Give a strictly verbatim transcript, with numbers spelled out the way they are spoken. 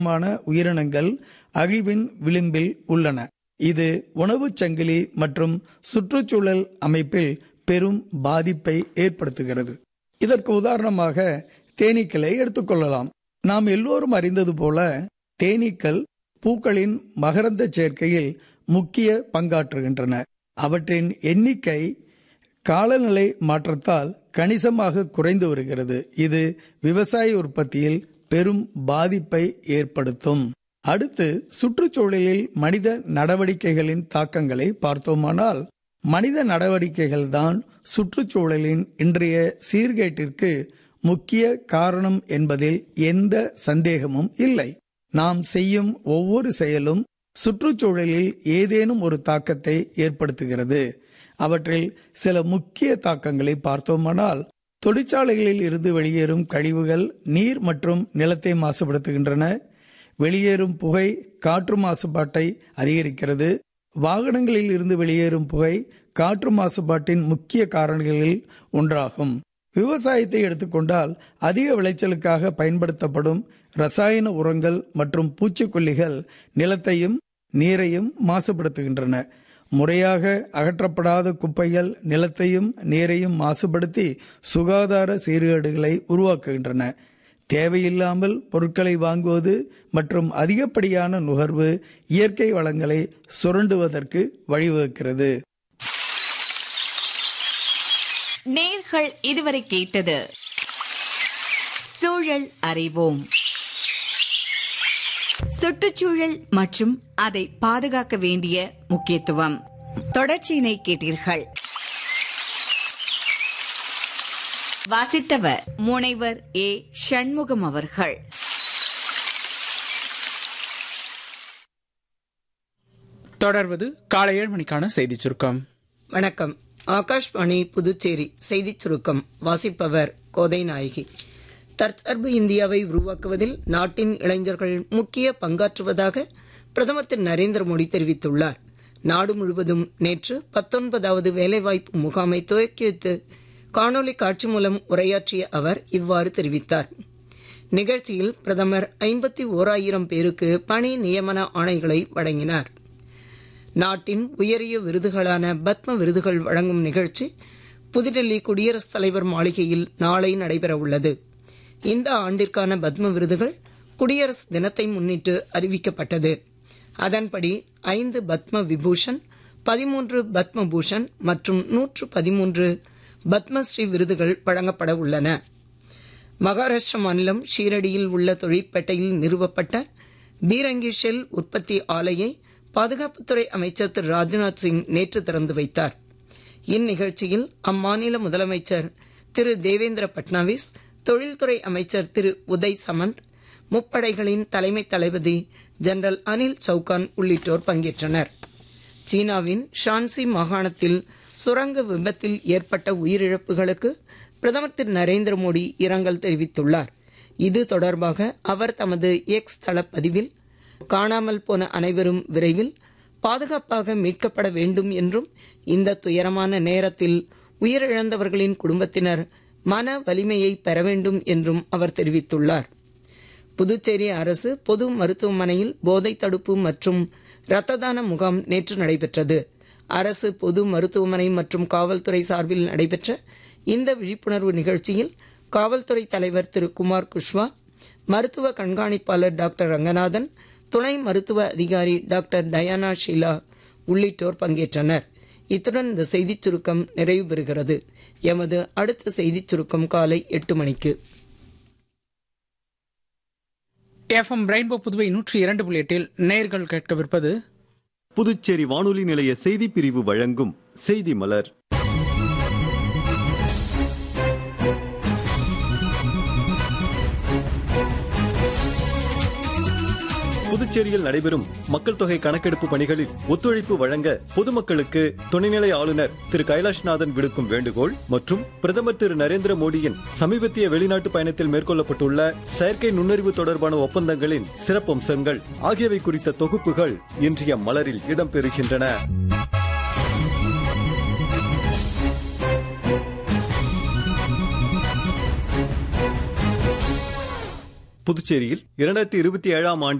உயிரினங்கள் அழிவின் விளிம்பில் உள்ளன. இது உணவுச் சங்கிலி மற்றும் சுற்றுச்சூழல் அமைப்பில் பெரும் பாதிப்பை ஏற்படுத்துகிறது. இதற்கு உதாரணமாக தேனீக்களை எடுத்துக்கொள்ளலாம். நாம் எல்லோரும் அறிந்தது போல தேனீக்கள் பூக்களின் மகரந்த சேர்க்கையில் முக்கிய பங்காற்றுகின்றன. அவற்றின் எண்ணிக்கை காலநிலை மாற்றத்தால் கணிசமாக குறைந்து வருகிறது. இது விவசாய உற்பத்தியில் பெரும் பாதிப்பை ஏற்படுத்தும். அடுத்து சுற்றுச்சூழலில் மனித நடவடிக்கைகளின் தாக்கங்களை பார்த்தோமானால், மனித நடவடிக்கைகள் தான் சுற்றுச்சூழலின் இன்றைய சீர்கேட்டிற்கு முக்கிய காரணம் என்பதில் எந்த சந்தேகமும் இல்லை. நாம் செய்யும் ஒவ்வொரு செயலும் சுற்றுச்சூழலில் ஏதேனும் ஒரு தாக்கத்தை ஏற்படுத்துகிறது. அவற்றில் சில முக்கிய தாக்கங்களை பார்த்தோமானால், தொழிற்சாலைகளில் இருந்து வெளியேறும் கழிவுகள் நீர் மற்றும் நிலத்தை மாசுபடுத்துகின்றன. வெளியேறும் புகை காற்று மாசுபாட்டை அதிகரிக்கிறது. வாகனங்களில் இருந்து வெளியேறும் புகை காற்று மாசுபாட்டின் முக்கிய காரணிகளில் ஒன்றாகும். விவசாயத்தை எடுத்துக்கொண்டால், அதிக விளைச்சலுக்காக பயன்படுத்தப்படும் ரசாயன உரங்கள் மற்றும் பூச்சிக்கொல்லிகள் நிலத்தையும் நீரையும் மாசுபடுத்துகின்றன. முறையாக அகற்றப்படாத குப்பைகள் நிலத்தையும் நீரையும் மாசுபடுத்தி சுகாதார சீர்கேடுகளை உருவாக்குகின்றன. தேவையில்லாமல் பொருட்களை வாங்குவது மற்றும் அதிகப்படியான நுகர்வு இயற்கை வளங்களை சுரண்டுவதற்கு வழிவகுக்கிறது. நேர்கள் இதுவரை கேட்டது சூழல் அறிவோம். சுற்றுச்சூழல் மற்றும் அதை பாதுகாக்க வேண்டிய முக்கியத்துவம் தொடர்ச்சியினை கேட்டீர்கள். வாசித்தவர் முனைவர் ஏ சண்முகம் அவர்கள். தொடர்வது காலை ஏழு மணிக்கான செய்திச் சுருக்கம். வணக்கம். ஆகாஷ்வாணி புதுச்சேரி செய்திச் சுருக்கம். வாசிப்பவர் கோதை நாயகி. தற்சார்பு இந்தியாவை உருவாக்குவதில் நாட்டின் இளைஞர்கள் முக்கிய பங்காற்றுவதாக பிரதமர் திரு நரேந்திர மோடி தெரிவித்துள்ளார். நாடு முழுவதும் நேற்று பத்தொன்பதாவது வேலைவாய்ப்பு முகாமை துவக்கி வைத்து காணொலி காட்சி மூலம் உரையாற்றிய அவர் இவ்வாறு தெரிவித்தார். நிகழ்ச்சியில் பிரதமர் ஐம்பத்தி ஓராயிரம் பேருக்கு பணி நியமன ஆணைகளை வழங்கினார். நாட்டின் உயரிய விருதுகளான பத்ம விருதுகள் வழங்கும் நிகழ்ச்சி புதுடெல்லி குடியரசுத் தலைவர் மாளிகையில் நாளை நடைபெறவுள்ளது. இந்த ஆண்டிற்கான பத்ம விருதுகள் குடியரசு தினத்தை முன்னிட்டு அறிவிக்கப்பட்டது. அதன்படி ஐந்து பத்ம விபூஷன், பதிமூன்று பத்ம பூஷன் மற்றும் நூற்று பதிமூன்று பத்மஸ்ரீ விருதுகள் வழங்கப்பட உள்ளன. மகாராஷ்டிர மாநிலம் ஷீரடியில் உள்ள தொழிற்பேட்டையில் நிறுவப்பட்ட பீரங்கி ஷெல் உற்பத்தி ஆலையை பாதுகாப்புத்துறை அமைச்சர் திரு ராஜ்நாத் சிங் நேற்று திறந்து வைத்தார். இந்நிகழ்ச்சியில் அம்மாநில முதலமைச்சர் திரு தேவேந்திர பட்னாவிஸ், தொழில்துறை அமைச்சர் திரு உதய் சமந்த், முப்படைகளின் தலைமை தளபதி ஜெனரல் அனில் சவுகான் உள்ளிட்டோர் பங்கேற்றனர். சீனாவின் ஷான்சி மாகாணத்தில் சுரங்க விபத்தில் ஏற்பட்ட உயிரிழப்புகளுக்கு பிரதமர் திரு நரேந்திர மோடி இரங்கல் தெரிவித்துள்ளார். இது தொடர்பாக அவர் தமது எக்ஸ் தள பதிவில், காணாமல் போன அனைவரும் விரைவில் பாதுகாப்பாக மீட்கப்பட வேண்டும் என்றும் இந்த துயரமான நேரத்தில் உயிரிழந்தவர்களின் குடும்பத்தினர் மன வலிமையை பெற வேண்டும் என்றும் அவர் தெரிவித்துள்ளார். புதுச்சேரி அரசு பொது மருத்துவமனையில் போதை தடுப்பு மற்றும் இரத்த தான முகாம் நேற்று நடைபெற்றது. அரசு பொது மருத்துவமனை மற்றும் காவல்துறை சார்பில் நடைபெற்ற இந்த விழிப்புணர்வு நிகழ்ச்சியில் காவல்துறை தலைவர் திரு குமார் குஷ்வா, மருத்துவ கண்காணிப்பாளர் டாக்டர் ரங்கநாதன், துணை மருத்துவ அதிகாரி டாக்டர் டயானா ஷீலா உள்ளிட்டோர் பங்கேற்றனர். இத்துடன் இந்த செய்திச் சுருக்கம் நிறைவு பெறுகிறது. எமது அடுத்த செய்திச் சுருக்கம் காலை எட்டு மணிக்கு. எஃப் எம் ரெயின்போ புதுவை நூற்றி இரண்டு புள்ளி எட்டில் நேர்கள் கேட்கவிருப்பது புதுச்சேரி வானொலி நிலைய செய்திப் பிரிவு வழங்கும் செய்தி மலர். புதுச்சேரியில் நடைபெறும் மக்கள் தொகை கணக்கெடுப்பு பணிகளில் ஒத்துழைப்பு வழங்க பொதுமக்களுக்கு துணைநிலை ஆளுநர் திரு கைலாஷ்நாதன் விடுக்கும் வேண்டுகோள் மற்றும் பிரதமர் திரு நரேந்திர மோடியின் சமீபத்திய வெளிநாட்டு பயணத்தில் மேற்கொள்ளப்பட்டுள்ள செயற்கை நுண்ணறிவு தொடர்பான ஒப்பந்தங்களின் சிறப்பம்சங்கள் ஆகியவை குறித்த தொகுப்புகள் இன்றைய மலரில் இடம்பெறுகின்றன. புதுச்சேரியில் இரண்டாயிரத்தி இருபத்தி ஏழாம் ஆண்டு